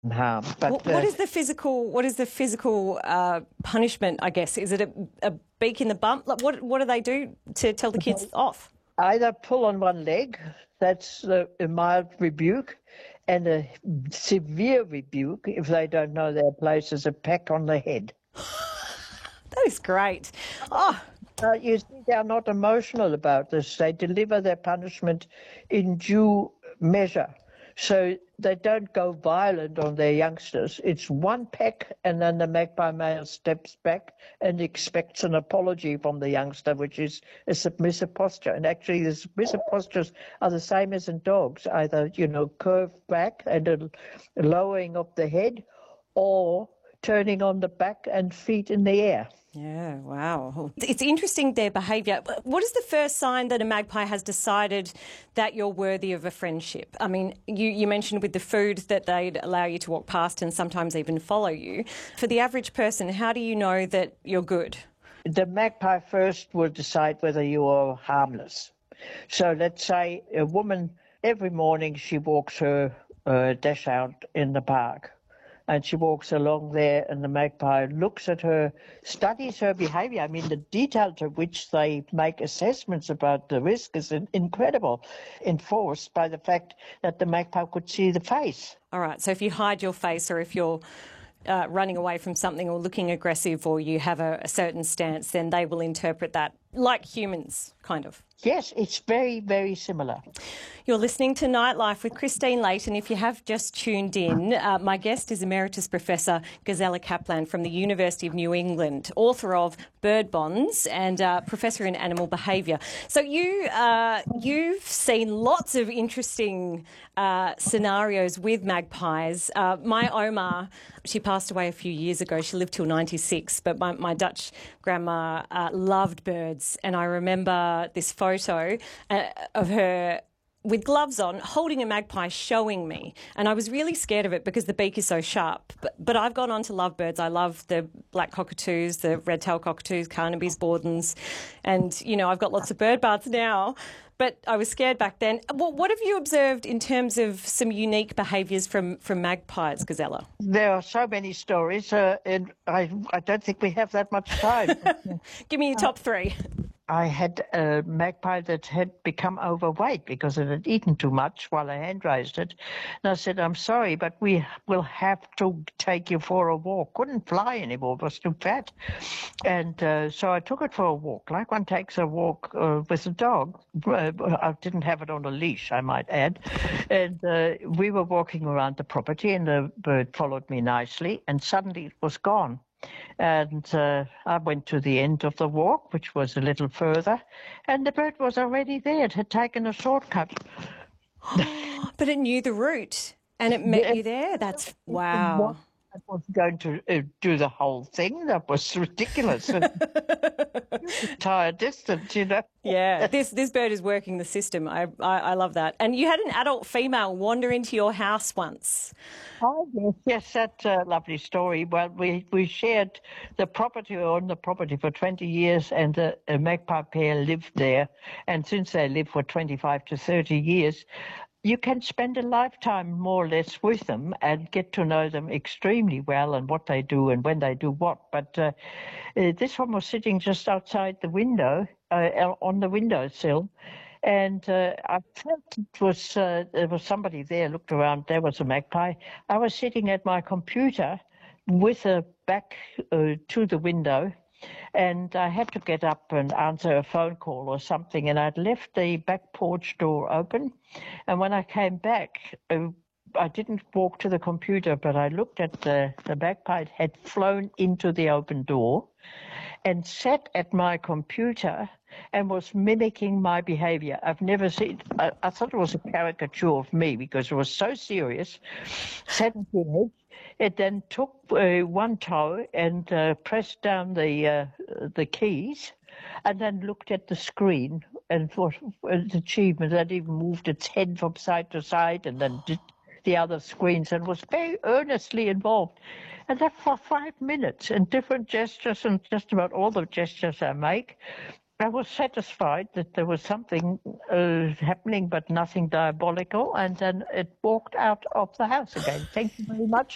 harm. But What is the physical punishment, I guess? Is it a beak in the bum? Like, what do they do to tell the kids off? either pull on one leg, that's a mild rebuke, and a severe rebuke, if they don't know their place, is a peck on the head. That is great. Oh, You see, they are not emotional about this. They deliver their punishment in due measure. So they don't go violent on their youngsters. It's one peck, and then the magpie male steps back and expects an apology from the youngster, which is a submissive posture. And actually, the submissive postures are the same as in dogs, either, curved back and a lowering of the head, or turning on the back and feet in the air. yeah, wow. It's interesting, their behaviour. What is the first sign that a magpie has decided that you're worthy of a friendship? I mean, you mentioned with the food that they'd allow you to walk past and sometimes even follow you. For the average person, how do you know that you're good? The magpie first will decide whether you are harmless. So let's say a woman, every morning she walks her dash out in the park. And she walks along there, and the magpie looks at her, studies her behavior. I mean, the detail to which they make assessments about the risk is incredible, enforced by the fact that the magpie could see the face. All right, so if you hide your face, or if you're running away from something or looking aggressive, or you have a certain stance, then they will interpret that like humans, kind of. Yes, it's very, very similar. You're listening to Nightlife with Christine Layton. If you have just tuned in, my guest is Emeritus Professor Gisela Kaplan from the University of New England, author of Bird Bonds and Professor in Animal Behaviour. So you've seen lots of interesting scenarios with magpies. My Oma, she passed away a few years ago. She lived till 96, but my Dutch grandma loved birds, and I remember this photo of her with gloves on, holding a magpie, showing me. And I was really scared of it because the beak is so sharp. But I've gone on to love birds. I love the black cockatoos, the red-tailed cockatoos, Carnaby's, Bordens. And, I've got lots of bird baths now. But I was scared back then. Well, what have you observed in terms of some unique behaviours from magpies, Gisela? There are so many stories, and I don't think we have that much time. Give me your top three. I had a magpie that had become overweight because it had eaten too much while I hand raised it. And I said, I'm sorry, but we will have to take you for a walk. Couldn't fly anymore, it was too fat. And so I took it for a walk, like one takes a walk with a dog. I didn't have it on a leash, I might add. And we were walking around the property, and the bird followed me nicely, and suddenly it was gone. And I went to the end of the walk, which was a little further, and the bird was already there. It had taken a shortcut. But it knew the route, and it met you there? That's, wow. I was going to do the whole thing. That was ridiculous. Entire distance, Yeah, this bird is working the system. I love that. And you had an adult female wander into your house once. Oh, yes, that's a lovely story. Well, we shared the property, or owned the property for 20 years, and a magpie pair lived there. And since they lived for 25 to 30 years, you can spend a lifetime more or less with them and get to know them extremely well, and what they do and when they do what. But this one was sitting just outside the window, on the windowsill, and I felt there was somebody there. Looked around, there was a magpie. I was sitting at my computer with a back to the window, and I had to get up and answer a phone call or something, and I'd left the back porch door open. And when I came back, I didn't walk to the computer, but I looked at the magpie had flown into the open door and sat at my computer and was mimicking my behavior. I've never seen, I thought it was a caricature of me because it was so serious. Sat at the edge. It then took one toe and pressed down the keys, and then looked at the screen, and for its achievement, it even moved its head from side to side, and then did the other screens, and was very earnestly involved. And that for 5 minutes, and different gestures, and just about all the gestures I make, I was satisfied that there was something happening, but nothing diabolical, and then it walked out of the house again. Thank you very much.